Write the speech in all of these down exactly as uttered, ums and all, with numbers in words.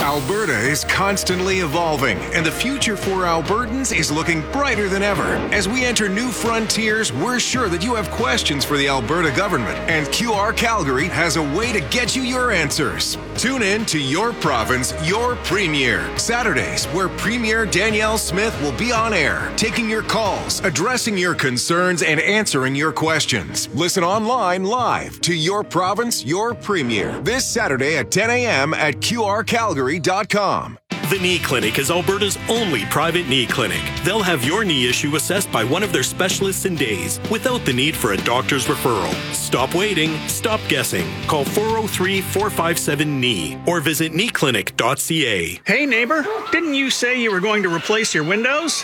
Alberta is constantly evolving, and the future for Albertans is looking brighter than ever. As we enter new frontiers, we're sure that you have questions for the Alberta government, and Q R Calgary has a way to get you your answers. Tune in to Your Province, Your Premier, Saturdays, where Premier Danielle Smith will be on air, taking your calls, addressing your concerns, and answering your questions. Listen online live to Your Province, Your Premier, this Saturday at ten a.m. at Q R Calgary dot com. The Knee Clinic is Alberta's only private knee clinic. They'll have your knee issue assessed by one of their specialists in days without the need for a doctor's referral. Stop waiting. Stop guessing. Call four oh three, four five seven, K N E E or visit knee clinic dot c a. Hey, neighbor, didn't you say you were going to replace your windows?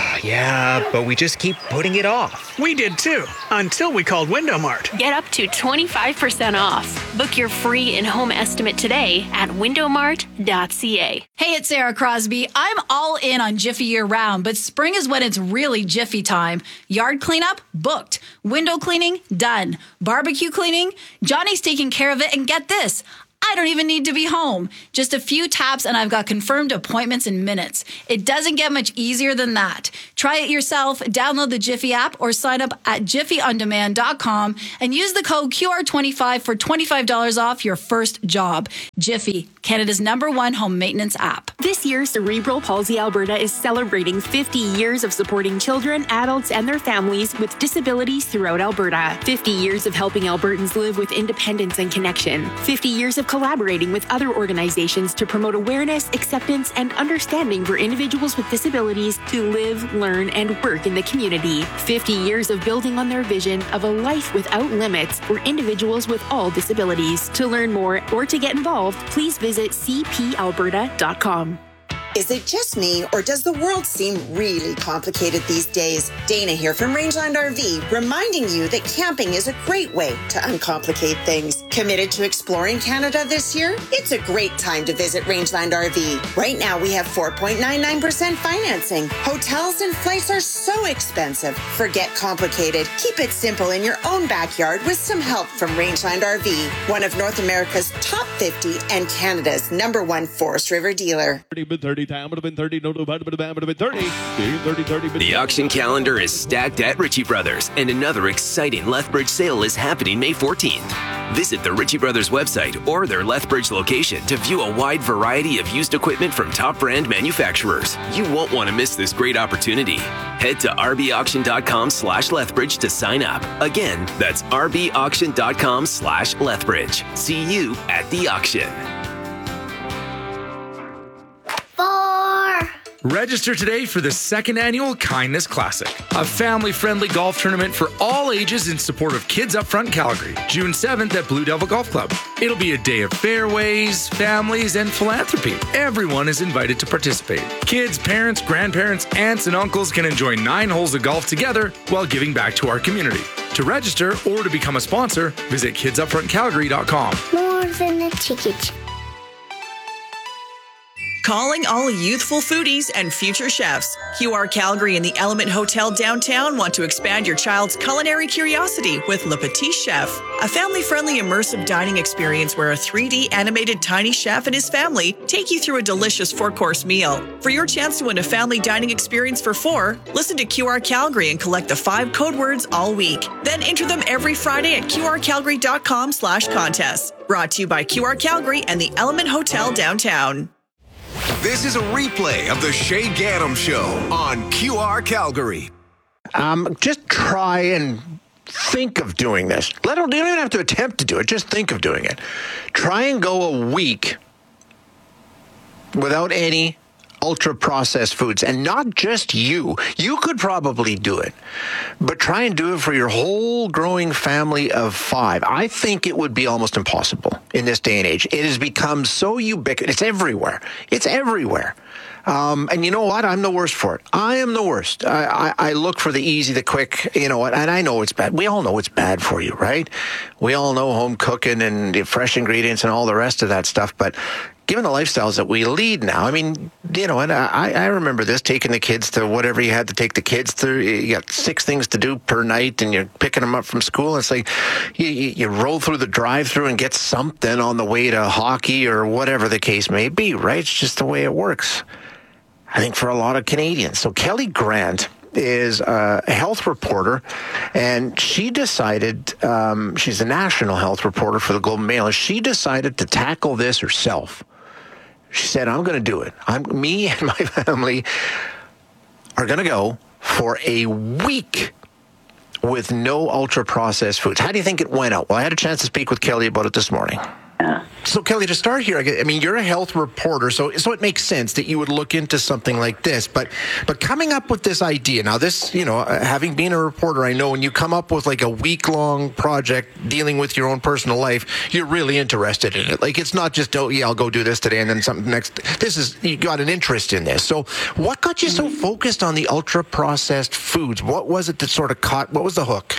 Yeah, but we just keep putting it off. We did too, until we called Window Mart. Get up to twenty-five percent off. Book your free in-home estimate today at window mart dot c a. Hey, it's Sarah Crosby. I'm all in on Jiffy year-round, but spring is when it's really Jiffy time. Yard cleanup? Booked. Window cleaning? Done. Barbecue cleaning? Johnny's taking care of it, and get this, I don't even need to be home. Just a few taps and I've got confirmed appointments in minutes. It doesn't get much easier than that. Try it yourself, download the Jiffy app or sign up at jiffy on demand dot com and use the code Q R twenty-five for twenty-five dollars off your first job. Jiffy, Canada's number one home maintenance app. This year, Cerebral Palsy Alberta is celebrating fifty years of supporting children, adults, and their families with disabilities throughout Alberta. fifty years of helping Albertans live with independence and connection. fifty years of collaborating with other organizations to promote awareness, acceptance, and understanding for individuals with disabilities to live, learn, and work in the community. fifty years of building on their vision of a life without limits for individuals with all disabilities. To learn more or to get involved, please visit c p alberta dot com. Is it just me, or does the world seem really complicated these days? Dana here from Rangeland R V, reminding you that camping is a great way to uncomplicate things. Committed to exploring Canada this year? It's a great time to visit Rangeland R V. Right now, we have four point nine nine percent financing. Hotels and flights are so expensive. Forget complicated. Keep it simple in your own backyard with some help from Rangeland R V, one of North America's top fifty and Canada's number one Forest River dealer. thirty time would have been thirty, no, no, would have been thirty. thirty, thirty, The auction calendar is stacked at Ritchie Brothers, and another exciting Lethbridge sale is happening May fourteenth. Visit the Ritchie Brothers website or their Lethbridge location to view a wide variety of used equipment from top brand manufacturers. You won't want to miss this great opportunity. Head to r b auction dot com slash Lethbridge to sign up. Again, that's r b auction dot com slash Lethbridge. See you at the auction. Register today for the second annual Kindness Classic, a family-friendly golf tournament for all ages in support of Kids Up Front Calgary, June seventh at Blue Devil Golf Club. It'll be a day of fairways, families, and philanthropy. Everyone is invited to participate. Kids, parents, grandparents, aunts, and uncles can enjoy nine holes of golf together while giving back to our community. To register or to become a sponsor, visit kids up front calgary dot com. More than a ticket. Calling all youthful foodies and future chefs. Q R Calgary and the Element Hotel downtown want to expand your child's culinary curiosity with Le Petit Chef, a family-friendly immersive dining experience where a three D animated tiny chef and his family take you through a delicious four-course meal. For your chance to win a family dining experience for four, listen to Q R Calgary and collect the five code words all week. Then enter them every Friday at q r calgary dot com slash contest. Brought to you by Q R Calgary and the Element Hotel downtown. This is a replay of the Shay Gaddam Show on Q R Calgary. Um, just try and think of doing this. Let don't, you don't even have to attempt to do it. Just think of doing it. Try and go a week without any ultra-processed foods. And not just you. You could probably do it. But try and do it for your whole growing family of five. I think it would be almost impossible in this day and age. It has become so ubiquitous. It's everywhere. It's everywhere. Um, and you know what? I'm the worst for it. I am the worst. I, I, I look for the easy, the quick, you know what? And I know it's bad. We all know it's bad for you, right? We all know home cooking and the fresh ingredients and all the rest of that stuff. But given the lifestyles that we lead now, I mean, you know, and I, I remember this, taking the kids to whatever you had to take the kids to. You got six things to do per night, and you're picking them up from school. It's like you, you, you roll through the drive-through and get something on the way to hockey or whatever the case may be, right? It's just the way it works, I think, for a lot of Canadians. So Kelly Grant is a health reporter, and she decided, um, she's a national health reporter for the Globe and Mail, and she decided to tackle this herself. She said, I'm going to do it. I'm, me and my family are going to go for a week with no ultra-processed foods. How do you think it went out? Well, I had a chance to speak with Kelly about it this morning. Yeah. So, Kelly, to start here, I mean, you're a health reporter, so so it makes sense that you would look into something like this. But but coming up with this idea, now this, you know, having been a reporter, I know when you come up with like a week-long project dealing with your own personal life, you're really interested in it. Like, it's not just, oh, yeah, I'll go do this today and then something next. This is, you got an interest in this. So what got you so focused on the ultra-processed foods? What was it that sort of caught, what was the hook?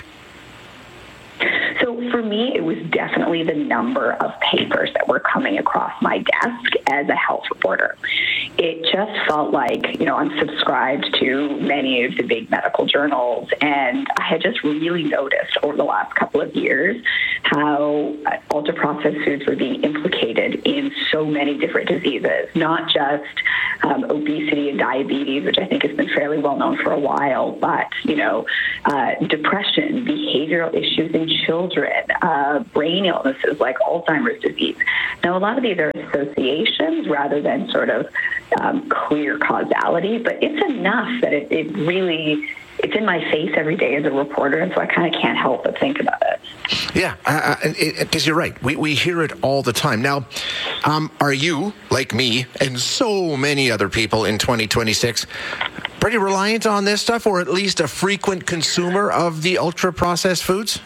So for me, it was definitely the number of papers that were coming across my desk as a health reporter. It just felt like, you know, I'm subscribed to many of the big medical journals, and I had just really noticed over the last couple of years how ultra-processed foods were being implicated in so many different diseases, not just um, obesity and diabetes, which I think has been fairly well known for a while, but, you know, uh, depression, behavioral issues in children, uh, brain illnesses like Alzheimer's disease. Now, a lot of these are associations rather than sort of um, clear causality, but it's enough that it, it really, it's in my face every day as a reporter, and so I kind of can't help but think about it. Yeah, because uh, you're right. We we hear it all the time. Now, um, are you, like me and so many other people in twenty twenty-six, pretty reliant on this stuff, or at least a frequent consumer of the ultra-processed foods?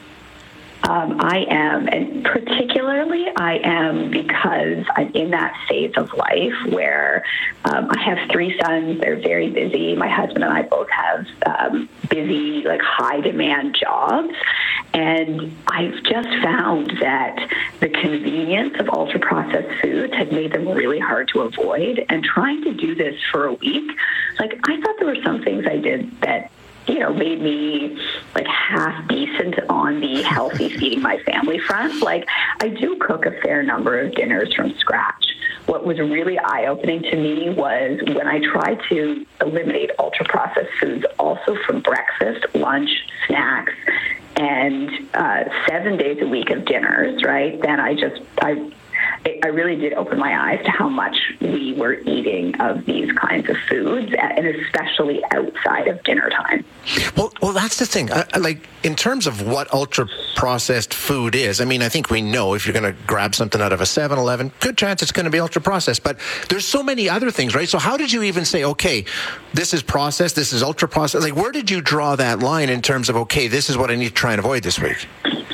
Um, I am, and particularly I am because I'm in that phase of life where um, I have three sons. They're very busy. My husband and I both have um, busy, like high-demand jobs. And I've just found that the convenience of ultra-processed foods has made them really hard to avoid. And trying to do this for a week, like I thought there were some things I did that, you know, made me like half decent on the healthy feeding my family front. Like I do cook a fair number of dinners from scratch. What was really eye-opening to me was when I tried to eliminate ultra-processed foods also from breakfast, lunch, snacks, and uh, seven days a week of dinners, right? Then I just, I I really did open my eyes to how much we were eating of these kinds of foods, and especially outside of dinner time. Well, well, that's the thing. I, like, in terms of what ultra-processed food is, I mean, I think we know if you're going to grab something out of a seven eleven, good chance it's going to be ultra-processed. But there's so many other things, right? So how did you even say, okay, this is processed, this is ultra-processed? Like, where did you draw that line in terms of, okay, this is what I need to try and avoid this week?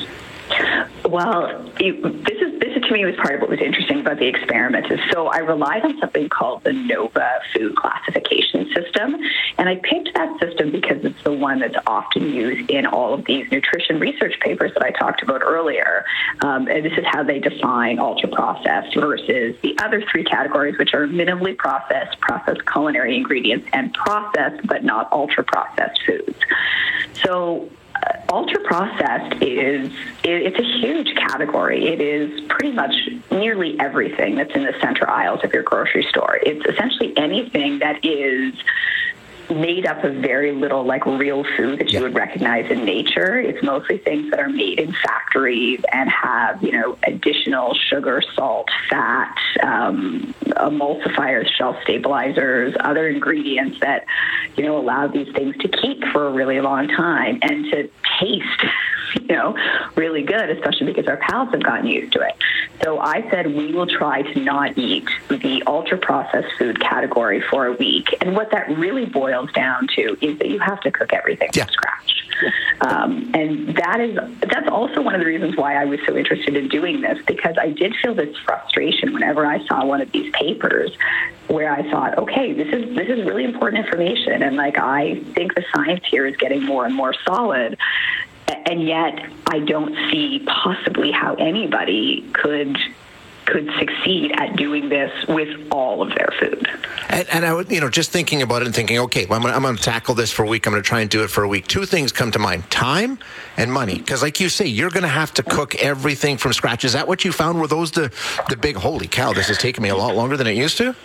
Well, it, this is this to me was part of what was interesting about the experiment. Is so I relied on something called the NOVA food classification system, and I picked that system because it's the one that's often used in all of these nutrition research papers that I talked about earlier. Um, and this is how they define ultra-processed versus the other three categories, which are minimally processed, processed culinary ingredients, and processed but not ultra-processed foods. So Uh, ultra-processed is, it, it's a huge category. It is pretty much nearly everything that's in the center aisles of your grocery store. It's essentially anything that is made up of very little like real food that you would recognize in nature. It's mostly things that are made in factories and have, you know, additional sugar, salt, fat, um, emulsifiers, shelf stabilizers, other ingredients that, you know, allow these things to keep for a really long time and to taste, you know, really good, especially because our palates have gotten used to it. So I said we will try to not eat the ultra-processed food category for a week. And what that really boils down to is that you have to cook everything yeah. from scratch. Um, and that is that's also one of the reasons why I was so interested in doing this, because I did feel this frustration whenever I saw one of these papers where I thought, okay, this is this is really important information, and like I think the science here is getting more and more solid. And yet I don't see possibly how anybody could could succeed at doing this with all of their food. And, and I would, you know, just thinking about it and thinking, okay, well, I'm going I'm going to tackle this for a week. I'm going to try and do it for a week. Two things come to mind: time and money. Because, like you say, you're going to have to cook everything from scratch. Is that what you found? Were those the the big? Holy cow! This has taken me a lot longer than it used to.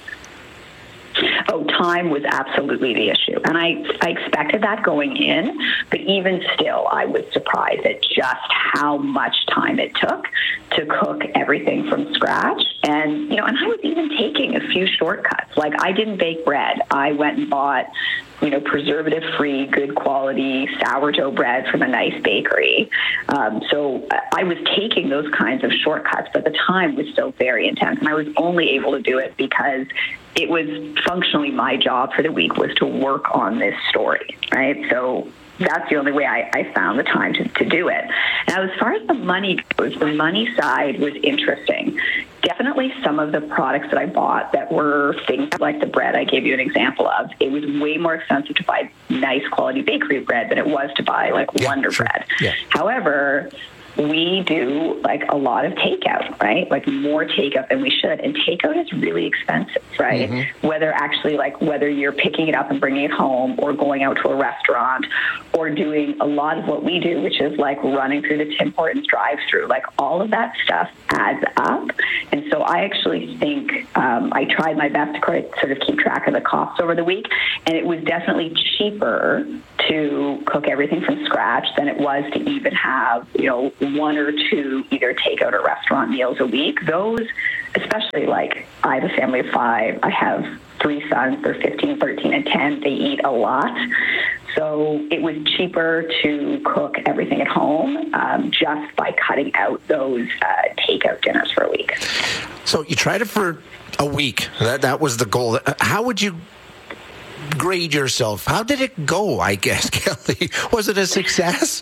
Oh, time was absolutely the issue. And I, I expected that going in, but even still, I was surprised at just how much time it took to cook everything from scratch. And, you know, and I was even taking a few shortcuts. Like, I didn't bake bread. I went and bought, you know, preservative-free, good quality sourdough bread from a nice bakery. Um, so I was taking those kinds of shortcuts, but the time was still very intense. And I was only able to do it because it was functionally my job for the week was to work on this story, right? So that's the only way I, I found the time to, to do it. Now, as far as the money goes, the money side was interesting. Definitely some of the products that I bought that were things like the bread I gave you an example of, it was way more expensive to buy nice quality bakery bread than it was to buy like yeah, Wonder sure. Bread. Yeah. However, we do like a lot of takeout, right? Like more takeout than we should. And takeout is really expensive, right? Mm-hmm. Whether actually like whether you're picking it up and bringing it home or going out to a restaurant or doing a lot of what we do, which is like running through the Tim Hortons drive-through, like all of that stuff adds up. And so I actually think um, I tried my best to sort of keep track of the costs over the week. And it was definitely cheaper to cook everything from scratch than it was to even have, you know, one or two either takeout or restaurant meals a week. Those, especially like I have a family of five, I have three sons, they're fifteen, thirteen, and ten. They eat a lot. So it was cheaper to cook everything at home um, just by cutting out those uh, takeout dinners for a week. So you tried it for a week. That, that was the goal. How would you grade yourself? How did it go, I guess, Kelly? Was it a success?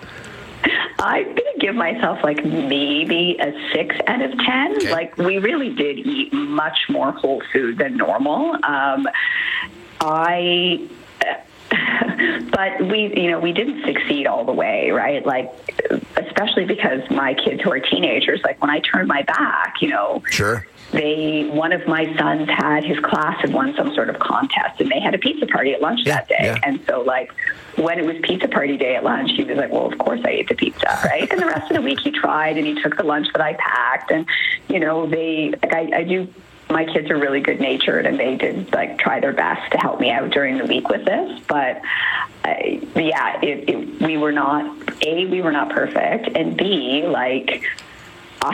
I'm going to give myself like maybe a six out of ten. Okay. Like we really did eat much more whole food than normal. Um, I, but we, you know, we didn't succeed all the way, right? Like, especially because my kids who are teenagers, like when I turned my back, you know, sure. They, one of my sons had his class had won some sort of contest and they had a pizza party at lunch yeah, that day. Yeah. And so like when it was pizza party day at lunch, he was like, well, of course I ate the pizza, right? And the rest of the week he tried and he took the lunch that I packed. And, you know, they, like I, I do, my kids are really good natured and they did like try their best to help me out during the week with this. But uh, yeah, it, it, we were not, A, we were not perfect. And B, like, uh,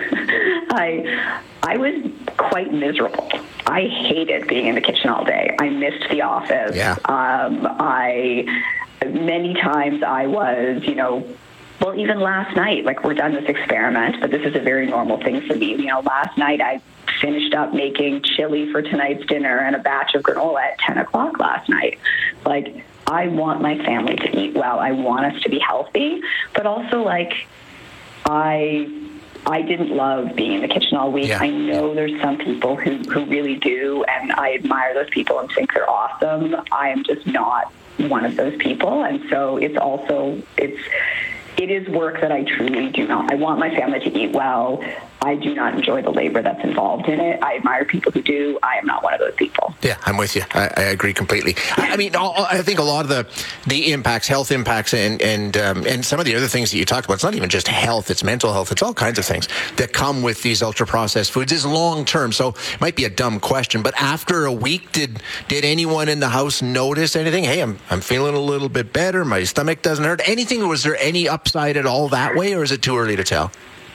I, I was quite miserable. I hated being in the kitchen all day. I missed the office. Yeah. Um, I, many times I was, you know, well, even last night, like we're done this experiment, but this is a very normal thing for me. You know, last night I finished up making chili for tonight's dinner and a batch of granola at ten o'clock last night. Like, I want my family to eat well. I want us to be healthy, but also like I... I didn't love being in the kitchen all week. Yeah. I know there's some people who, who really do, and I admire those people and think they're awesome. I am just not one of those people, and so it's also, it's, it is work that I truly do not. I want my family to eat well. I do not enjoy the labor that's involved in it. I admire people who do. I am not one of those people. Yeah, I'm with you. I, I agree completely. I, I mean, I think a lot of the the impacts, health impacts, and and um, and some of the other things that you talked about, it's not even just health, it's mental health, it's all kinds of things that come with these ultra-processed foods is long-term. So it might be a dumb question, but after a week, did did anyone in the house notice anything? Hey, I'm, I'm feeling a little bit better. My stomach doesn't hurt. Anything? Was there any upside at all that way, or is it too early to tell?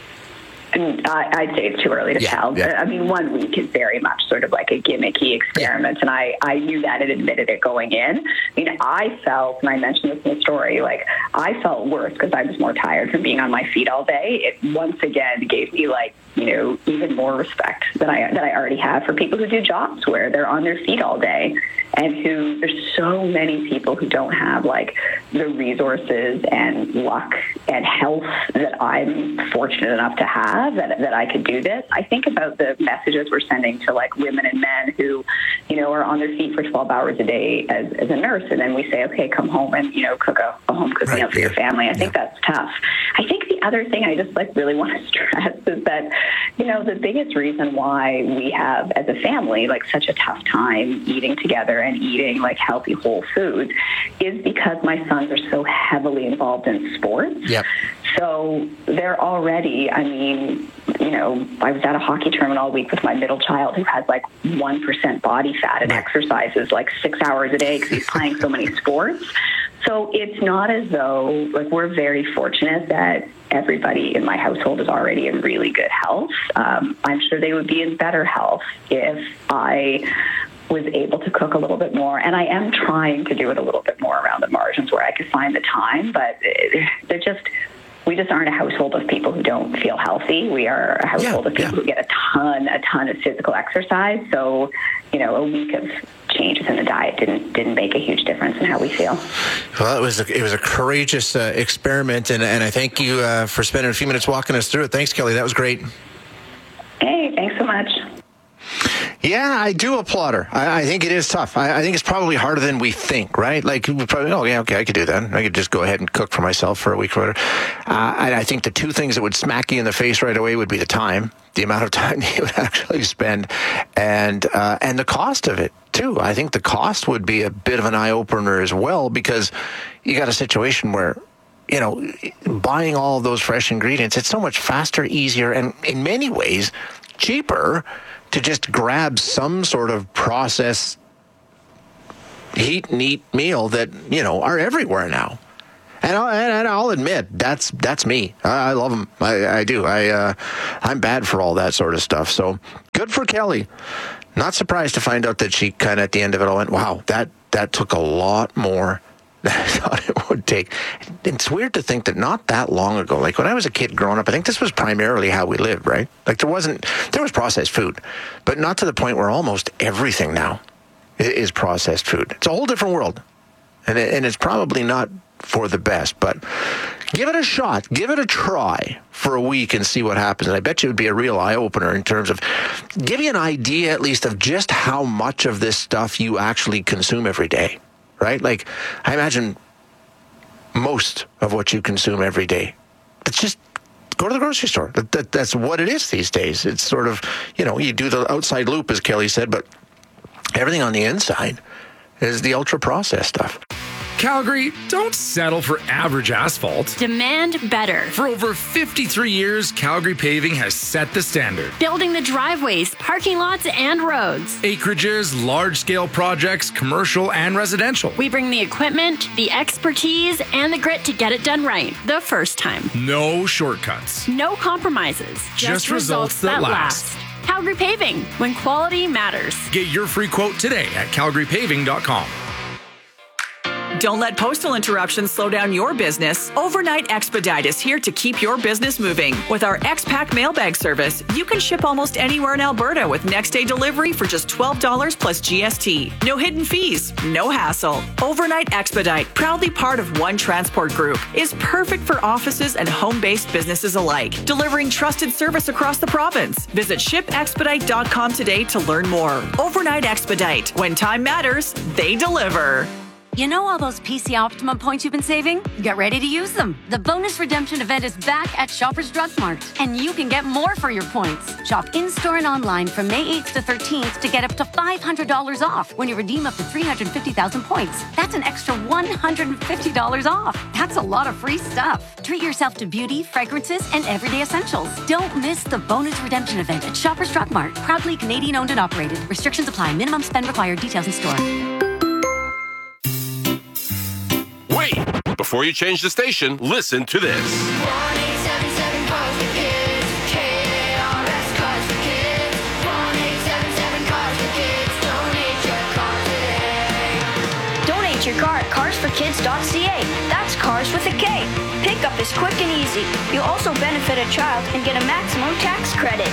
I'd say it's too early to yeah, tell. Yeah. I mean, one week is very much sort of like a gimmicky experiment, yeah. and I, I knew that and admitted it going in. I mean, I felt, and I mentioned this in the story, like, I felt worse because I was more tired from being on my feet all day. It once again gave me, like, you know, even more respect than I that I already have for people who do jobs where they're on their feet all day, and who there's so many people who don't have like the resources and luck and health that I'm fortunate enough to have that, that I could do this. I think about the messages we're sending to like women and men who, you know, are on their feet for twelve hours a day as, as a nurse, and then we say, okay, come home and, you know, cook a, a home cooked right, meal for yeah. your family. I think yeah. that's tough. I think the other thing I just like really want to stress is that, you know, the biggest reason why we have as a family like such a tough time eating together and eating like healthy whole foods is because my sons are so heavily involved in sports. Yep. So they're already, I mean, you know, I was at a hockey tournament all week with my middle child who has like one percent body fat and exercises like six hours a day because he's playing so many sports. So it's not as though, like, we're very fortunate that everybody in my household is already in really good health. Um, I'm sure they would be in better health if I was able to cook a little bit more. And I am trying to do it a little bit more around the margins where I could find the time, but they're just... We just aren't a household of people who don't feel healthy. We are a household yeah, of people yeah. who get a ton, a ton of physical exercise. So, you know, a week of changes in the diet didn't didn't make a huge difference in how we feel. Well, it was a, it was a courageous uh, experiment, and, and I thank you uh, for spending a few minutes walking us through it. Thanks, Kelly. That was great. Hey, thanks so much. Yeah, I do applaud her. I, I think it is tough. I, I think it's probably harder than we think, right? Like, we probably, oh, yeah, okay, I could do that. I could just go ahead and cook for myself for a week or whatever. Uh, and I think the two things that would smack you in the face right away would be the time, the amount of time you would actually spend, and uh, and the cost of it, too. I think the cost would be a bit of an eye-opener as well, because you got a situation where, you know, buying all of those fresh ingredients, it's so much faster, easier, and in many ways, cheaper to just grab some sort of processed heat and eat meal that, you know, are everywhere now. And I'll, and I'll admit, that's that's me. I, I love them. I, I do. I, uh, I'm bad for all that sort of stuff. So good for Kelly. Not surprised to find out that she kind of at the end of it all went, wow, that, that took a lot more than I thought it would take. It's weird to think that not that long ago, like when I was a kid growing up, I think this was primarily how we lived, right? Like there wasn't, there was processed food, but not to the point where almost everything now is processed food. It's a whole different world. And, it, and it's probably not for the best, but give it a shot. Give it a try for a week and see what happens. And I bet you it would be a real eye-opener in terms of give you an idea at least of just how much of this stuff you actually consume every day. Right? Like, I imagine most of what you consume every day, it's just go to the grocery store. That, that, that's what it is these days. It's sort of, you know, you do the outside loop, as Kelly said, but everything on the inside is the ultra-processed stuff. Calgary, don't settle for average asphalt. Demand better. For over fifty-three years, Calgary Paving has set the standard. Building the driveways, parking lots, and roads. Acreages, large-scale projects, commercial and residential. We bring the equipment, the expertise, and the grit to get it done right the first time. No shortcuts. No compromises. Just, Just results, results that, that last. last. Calgary Paving, when quality matters. Get your free quote today at calgary paving dot com. Don't let postal interruptions slow down your business. Overnight Expedite is here to keep your business moving. With our X-Pack mailbag service, you can ship almost anywhere in Alberta with next-day delivery for just twelve dollars plus G S T. No hidden fees, no hassle. Overnight Expedite, proudly part of One Transport Group, is perfect for offices and home-based businesses alike, delivering trusted service across the province. Visit ship expedite dot com today to learn more. Overnight Expedite. When time matters, they deliver. You know all those P C Optimum points you've been saving? Get ready to use them. The bonus redemption event is back at Shoppers Drug Mart, and you can get more for your points. Shop in-store and online from May eighth to thirteenth to get up to five hundred dollars off when you redeem up to three hundred fifty thousand points. That's an extra one hundred fifty dollars off. That's a lot of free stuff. Treat yourself to beauty, fragrances, and everyday essentials. Don't miss the bonus redemption event at Shoppers Drug Mart. Proudly Canadian owned and operated. Restrictions apply. Minimum spend required. Details in store. Wait! Before you change the station, listen to this. one eight seven seven Cars for Kids. K A R S Cars for Kids. one eight seven seven Cars for Kids. Donate your car today. Donate your car at cars for kids dot c a. That's cars with a K. Pickup is quick and easy. You'll also benefit a child and get a maximum tax credit.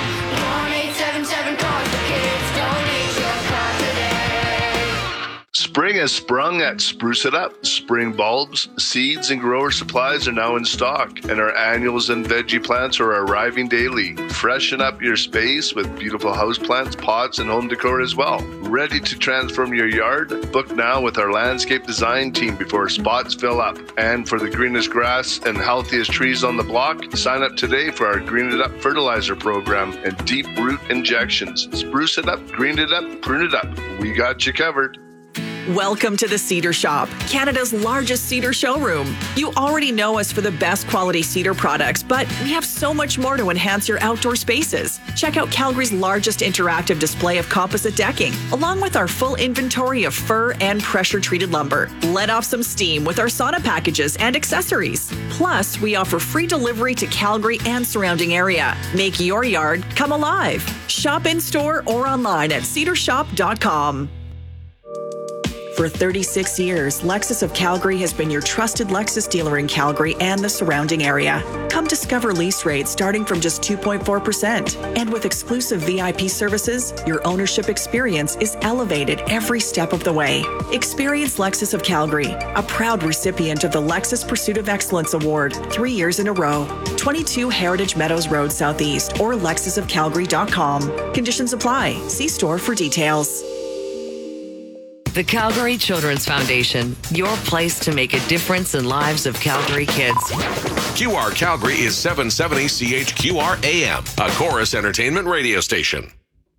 one eight seven seven Cars for Kids. Donate your car today. Spring has sprung at Spruce It Up. Spring bulbs, seeds, and grower supplies are now in stock, and our annuals and veggie plants are arriving daily. Freshen up your space with beautiful houseplants, pots, and home decor as well. Ready to transform your yard? Book now with our landscape design team before spots fill up. And for the greenest grass and healthiest trees on the block, sign up today for our Green It Up fertilizer program and deep root injections. Spruce it up, green it up, prune it up. We got you covered. Welcome to the Cedar Shop, Canada's largest cedar showroom. You already know us for the best quality cedar products, but we have so much more to enhance your outdoor spaces. Check out Calgary's largest interactive display of composite decking, along with our full inventory of fir and pressure-treated lumber. Let off some steam with our sauna packages and accessories. Plus, we offer free delivery to Calgary and surrounding area. Make your yard come alive. Shop in-store or online at cedar shop dot com. For thirty-six years, Lexus of Calgary has been your trusted Lexus dealer in Calgary and the surrounding area. Come discover lease rates starting from just two point four percent. And with exclusive V I P services, your ownership experience is elevated every step of the way. Experience Lexus of Calgary, a proud recipient of the Lexus Pursuit of Excellence Award, three years in a row. twenty-two Heritage Meadows Road Southeast or lexus of calgary dot com. Conditions apply. See store for details. The Calgary Children's Foundation, your place to make a difference in lives of Calgary kids. Q R Calgary is seven seventy C H Q R A M, a Chorus Entertainment radio station.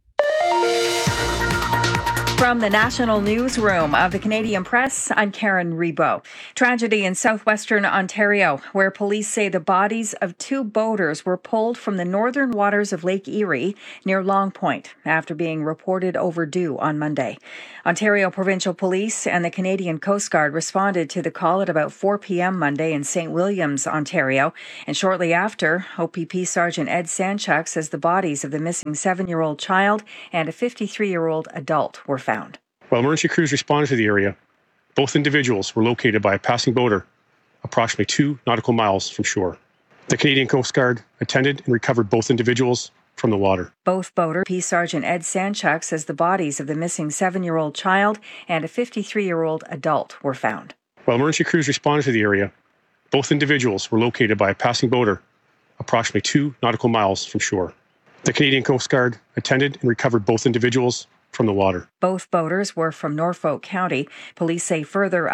From the National Newsroom of the Canadian Press, I'm Karen Rebo. Tragedy in southwestern Ontario, where police say the bodies of two boaters were pulled from the northern waters of Lake Erie near Long Point after being reported overdue on Monday. Ontario Provincial Police and the Canadian Coast Guard responded to the call at about four p.m. Monday in Saint Williams, Ontario. And shortly after, O P P Sergeant Ed Sanchuk says the bodies of the missing seven-year-old child and a fifty-three-year-old adult were found. While emergency crews responded to the area, both individuals were located by a passing boater approximately two nautical miles from shore. The Canadian Coast Guard attended and recovered both individuals from the water. Both boaters, P. Sergeant Ed Sanchuk says the bodies of the missing seven-year-old child and a fifty-three-year-old adult were found. While emergency crews responded to the area, both individuals were located by a passing boater approximately two nautical miles from shore. The Canadian Coast Guard attended and recovered both individuals from the water. Both boaters were from Norfolk County. Police say further